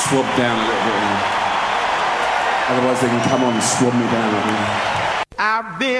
swab down a little bit. Otherwise they can come on and swab me down. I've been